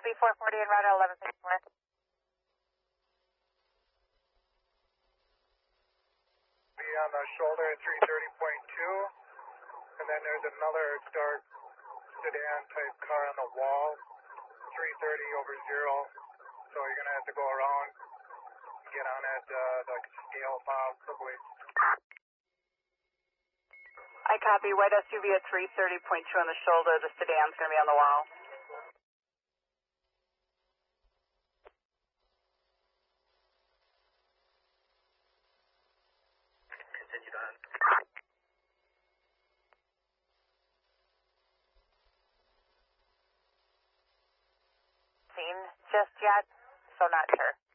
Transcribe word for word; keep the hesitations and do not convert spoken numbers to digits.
copy, four forty and route eleven sixty-four. Be on the shoulder at three thirty point two, and then there's another dark sedan type car on the wall, three thirty over zero, so you're going to have to go around, get on at uh, the scale possibly. I copy, white S U V at three thirty point two on the shoulder, the sedan's going to be on the wall. Continue on. Seen just yet, so not sure.